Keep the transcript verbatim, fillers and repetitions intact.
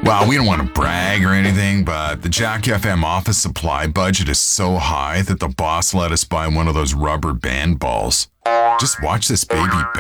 Well, we don't want to brag or anything, but the Jack F M office supply budget is so high that the boss let us buy one of those rubber band balls. Just watch this baby bounce.